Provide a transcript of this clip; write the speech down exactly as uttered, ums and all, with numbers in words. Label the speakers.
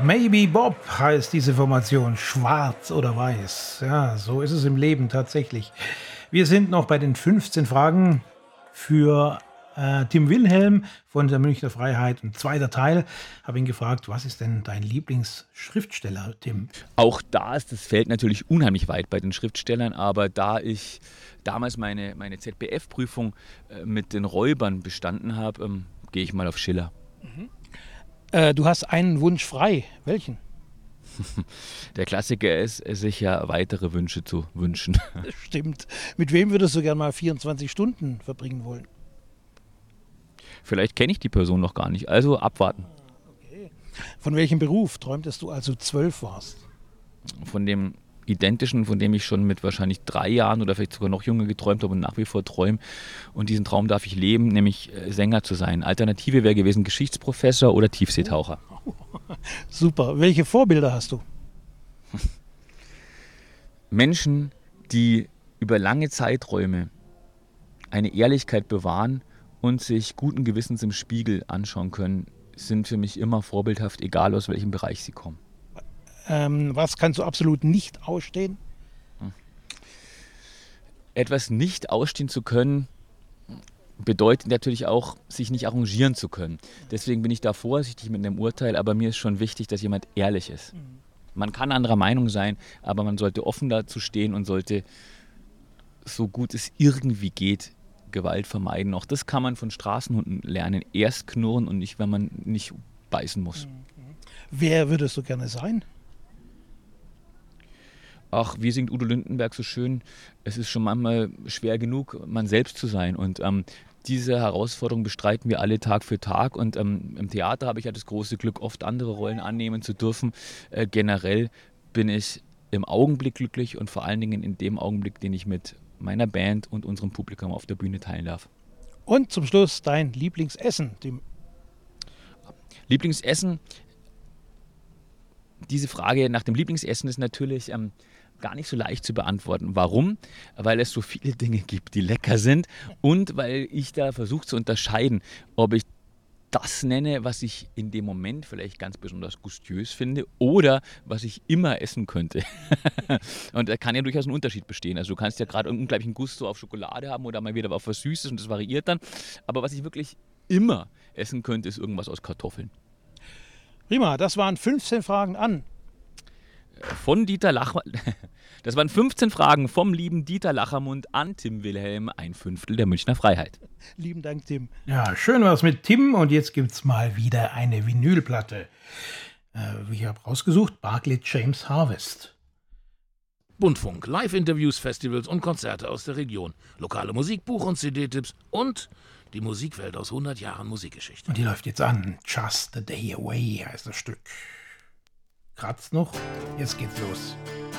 Speaker 1: Maybe Bob heißt diese Formation, schwarz oder weiß. Ja, so ist es im Leben tatsächlich. Wir sind noch bei den fünfzehn Fragen für äh, Tim Wilhelm von der Münchner Freiheit. Ein zweiter Teil. Habe ihn gefragt, was ist denn dein Lieblingsschriftsteller, Tim?
Speaker 2: Auch da ist das Feld natürlich unheimlich weit bei den Schriftstellern, aber da ich damals meine, meine Z B F-Prüfung äh, mit den Räubern bestanden habe, ähm, gehe ich mal auf Schiller.
Speaker 1: Mhm. Äh, du hast einen Wunsch frei. Welchen?
Speaker 2: Der Klassiker ist, sich ja weitere Wünsche zu wünschen.
Speaker 1: Stimmt. Mit wem würdest du gerne mal vierundzwanzig Stunden verbringen wollen?
Speaker 2: Vielleicht kenne ich die Person noch gar nicht, also abwarten.
Speaker 1: Okay. Von welchem Beruf träumtest du, als du zwölf warst?
Speaker 2: Von dem identischen, von dem ich schon mit wahrscheinlich drei Jahren oder vielleicht sogar noch jünger geträumt habe und nach wie vor träume. Und diesen Traum darf ich leben, nämlich Sänger zu sein. Alternative wäre gewesen Geschichtsprofessor oder Tiefseetaucher.
Speaker 1: Oh. Super. Welche Vorbilder hast du?
Speaker 2: Menschen, die über lange Zeiträume eine Ehrlichkeit bewahren und sich guten Gewissens im Spiegel anschauen können, sind für mich immer vorbildhaft, egal aus welchem Bereich sie kommen.
Speaker 1: Ähm, was kannst du absolut nicht ausstehen?
Speaker 2: Etwas nicht ausstehen zu können, bedeutet natürlich auch, sich nicht arrangieren zu können. Deswegen bin ich da vorsichtig mit einem Urteil, aber mir ist schon wichtig, dass jemand ehrlich ist. Man kann anderer Meinung sein, aber man sollte offen dazu stehen und sollte, so gut es irgendwie geht, Gewalt vermeiden. Auch das kann man von Straßenhunden lernen. Erst knurren und nicht, wenn man nicht beißen muss.
Speaker 1: Wer würdest du gerne sein?
Speaker 2: Ach, wie singt Udo Lindenberg so schön, es ist schon manchmal schwer genug, man selbst zu sein. Und ähm, diese Herausforderung bestreiten wir alle Tag für Tag. Und ähm, im Theater habe ich ja das große Glück, oft andere Rollen annehmen zu dürfen. Äh, generell bin ich im Augenblick glücklich und vor allen Dingen in dem Augenblick, den ich mit meiner Band und unserem Publikum auf der Bühne teilen darf.
Speaker 1: Und zum Schluss dein Lieblingsessen, Tim.
Speaker 2: Lieblingsessen? Diese Frage nach dem Lieblingsessen ist natürlich ähm, gar nicht so leicht zu beantworten. Warum? Weil es so viele Dinge gibt, die lecker sind und weil ich da versuche zu unterscheiden, ob ich das nenne, was ich in dem Moment vielleicht ganz besonders gustiös finde oder was ich immer essen könnte. Und da kann ja durchaus ein Unterschied bestehen. Also du kannst ja gerade einen unglaublichen Gusto auf Schokolade haben oder mal wieder auf was Süßes und das variiert dann. Aber was ich wirklich immer essen könnte, ist irgendwas aus Kartoffeln.
Speaker 1: Prima, das waren fünfzehn Fragen an.
Speaker 2: Von Dieter Lachmann. Das waren fünfzehn Fragen vom lieben Dieter Lachermund an Tim Wilhelm, ein Fünftel der Münchner Freiheit.
Speaker 1: Lieben Dank, Tim.
Speaker 3: Ja, schön war's mit Tim und jetzt gibt's mal wieder eine Vinylplatte. Äh, ich habe rausgesucht, Barclay James Harvest.
Speaker 4: Buntfunk, Live-Interviews, Festivals und Konzerte aus der Region. Lokale Musik, Buch- und C D-Tipps und die Musikwelt aus hundert Jahren Musikgeschichte.
Speaker 3: Und die läuft jetzt an. Just a Day Away heißt das Stück. Kratzt noch, jetzt geht's los.